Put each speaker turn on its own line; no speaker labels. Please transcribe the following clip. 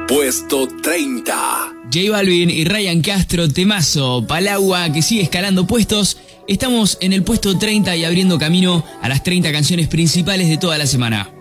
Puesto 30.
J Balvin y Ryan Castro, temazo, Palagua, que sigue escalando puestos. Estamos en el puesto 30 y abriendo camino a las 30 canciones principales de toda la semana.